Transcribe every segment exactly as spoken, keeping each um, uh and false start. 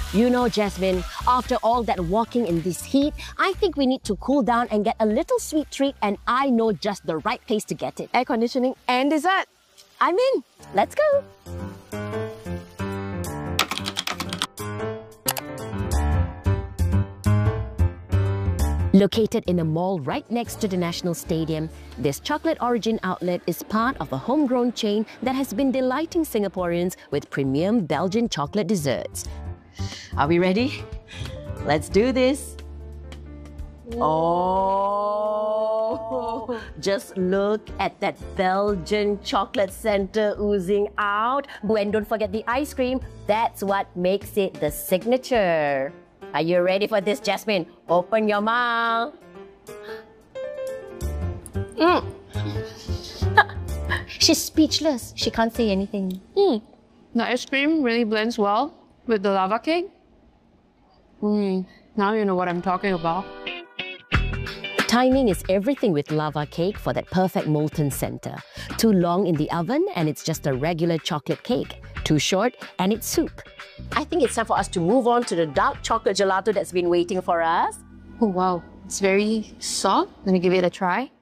You know, Jasmine, after all that walking in this heat, I think we need to cool down and get a little sweet treat, and I know just the right place to get it. Air conditioning and dessert. I'm in. Let's go. Located in a mall right next to the National Stadium, this chocolate origin outlet is part of a homegrown chain that has been delighting Singaporeans with premium Belgian chocolate desserts. Are we ready? Let's do this. Oh, just look at that Belgian chocolate center oozing out. And don't forget the ice cream. That's what makes it the signature. Are you ready for this, Jasmine? Open your mouth. Mm. She's speechless. She can't say anything. Mm. The ice cream really blends well with the lava cake. Mm. Now you know what I'm talking about. Timing is everything with lava cake for that perfect molten center. Too long in the oven and it's just a regular chocolate cake. Too short and it's soup. I think it's time for us to move on to the dark chocolate gelato that's been waiting for us. Oh wow, it's very soft. Let me give it a try.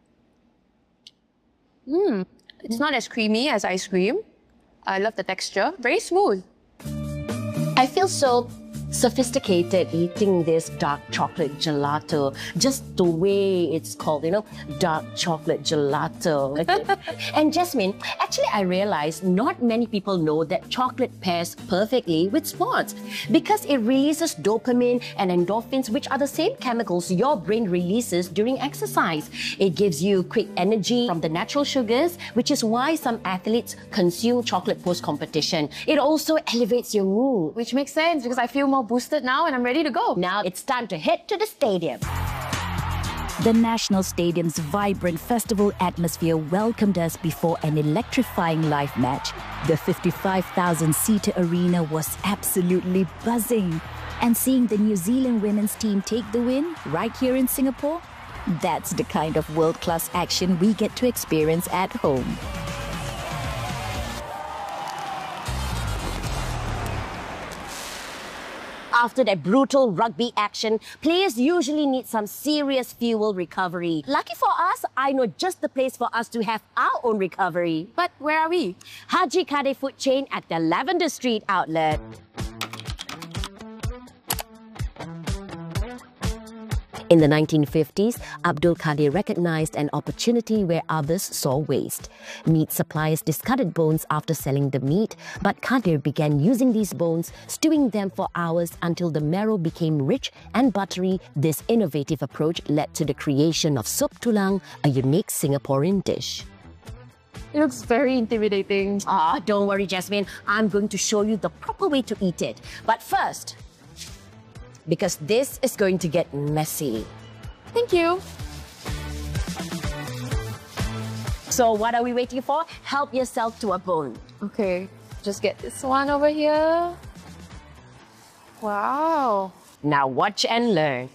Mmm, it's not as creamy as ice cream. I love the texture, very smooth. I feel so sophisticated eating this dark chocolate gelato. Just the way it's called, you know, dark chocolate gelato. And Jasmine, actually I realized not many people know that chocolate pairs perfectly with sports because it releases dopamine and endorphins, which are the same chemicals your brain releases during exercise. It gives you quick energy from the natural sugars, which is why some athletes consume chocolate post-competition. It also elevates your mood. Which makes sense because I feel more boosted now and I'm ready to go. Now it's time to head to the stadium. The National Stadium's vibrant festival atmosphere welcomed us before an electrifying live match. The fifty-five thousand seater arena was absolutely buzzing. And seeing the New Zealand women's team take the win right here in Singapore, that's the kind of world-class action we get to experience at home. After that brutal rugby action, players usually need some serious fuel recovery. Lucky for us, I know just the place for us to have our own recovery. But where are we? Haji Kadeh Food Chain at the Lavender Street outlet. In the nineteen fifties, Abdul Kadir recognized an opportunity where others saw waste. Meat suppliers discarded bones after selling the meat, but Kadir began using these bones, stewing them for hours until the marrow became rich and buttery. This innovative approach led to the creation of Sup Tulang, a unique Singaporean dish. It looks very intimidating. Ah, don't worry, Jasmine. I'm going to show you the proper way to eat it. But first, because this is going to get messy. Thank you. So what are we waiting for? Help yourself to a bone. Okay, just get this one over here. Wow. Now watch and learn.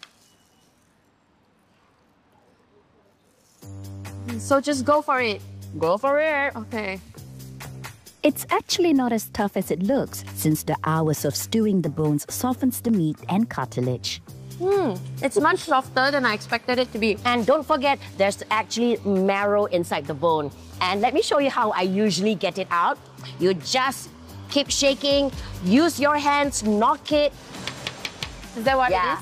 So just go for it. Go for it. Okay. It's actually not as tough as it looks, since the hours of stewing the bones softens the meat and cartilage. Hmm, it's much softer than I expected it to be. And don't forget, there's actually marrow inside the bone. And let me show you how I usually get it out. You just keep shaking, use your hands, knock it. Is that what yeah.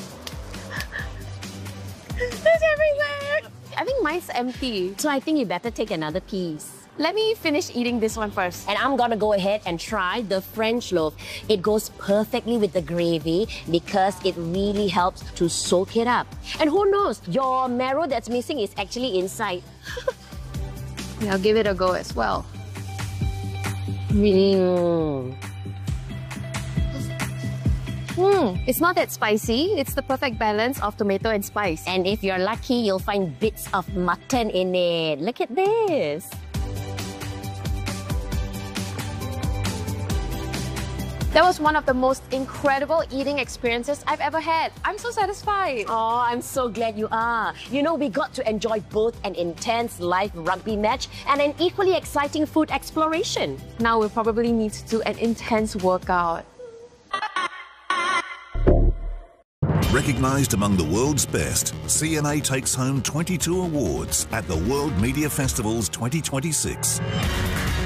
it is? It's everywhere. I think mine's empty. So I think you better take another piece. Let me finish eating this one first. And I'm gonna go ahead and try the French loaf. It goes perfectly with the gravy because it really helps to soak it up. And who knows, your marrow that's missing is actually inside. Yeah, I'll give it a go as well. Mm. Mm, it's not that spicy. It's the perfect balance of tomato and spice. And if you're lucky, you'll find bits of mutton in it. Look at this. That was one of the most incredible eating experiences I've ever had. I'm so satisfied. Oh, I'm so glad you are. You know, we got to enjoy both an intense live rugby match and an equally exciting food exploration. Now we'll probably need to do an intense workout. Recognised among the world's best, C N A takes home twenty-two awards at the World Media Festival's twenty twenty-six.